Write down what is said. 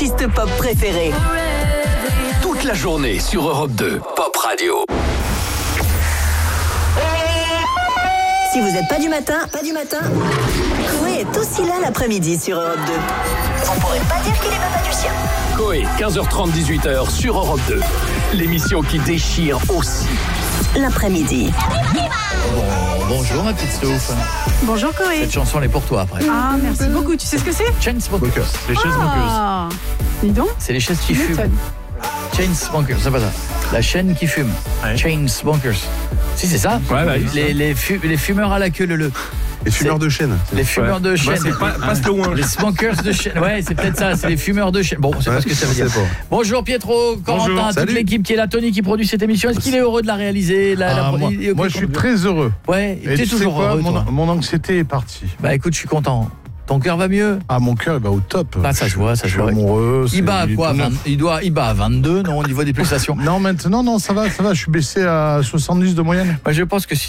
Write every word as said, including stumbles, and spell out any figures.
artistes pop préférés. Toute la journée sur Europe deux, Pop Radio. Si vous n'êtes pas du matin, pas du matin, Coé est aussi là l'après-midi sur Europe deux. Vous pourrez pas dire qu'il est papa du sien. Coé, quinze heures trente, dix-huit heures sur Europe deux. L'émission qui déchire aussi. L'après-midi. Bon, bonjour ma petite Souf. Bonjour Coé. Cette chanson elle est pour toi après. Ah, merci beaucoup. Tu sais ce que c'est? Chainsmokers. Les chaises Ah, dis donc. C'est les chaises qui Tu fument. m'étonnes. Chainsmokers, c'est pas ça. La chaîne qui fume. Ouais. Chainsmokers. Si, c'est ça. Ouais, bah, les, les, fu- les fumeurs à la queue leu. Les fumeurs de chêne. Les fumeurs de Bah, chêne. c'est pas, pas slow one. Les smokers de chêne. Ouais, c'est peut-être ça, c'est les fumeurs de chêne. Bon, on sait Ouais, pas ce que ça veut je dire. sais pas. Bonjour Pietro, Corentin, Bonjour. toute Salut. l'équipe qui est là, Tony qui produit cette émission. Est-ce qu'il est heureux de la réaliser la, la- Ah, moi, il est- moi, je suis très heureux. Ouais, Et t'es tu sais toujours quoi, heureux, mon, toi. mon anxiété est partie. Bah écoute, je suis content. Ton cœur va mieux? Ah, mon cœur, il va au top. Bah ça se voit, ça je se suis voit. amoureux. c'est- Il bat à est quoi? tout neuf. vingt il, doit, il bat à vingt-deux, non, au niveau des pulsations? Non, maintenant, non, ça va, ça va. Je suis baissé à soixante-dix de moyenne. Moi, je pense que si